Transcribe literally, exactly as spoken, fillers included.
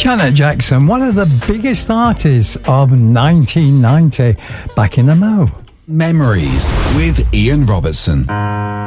Janet Jackson, one of the biggest artists of nineteen ninety, back in the Mo. Memories with Ian Robertson.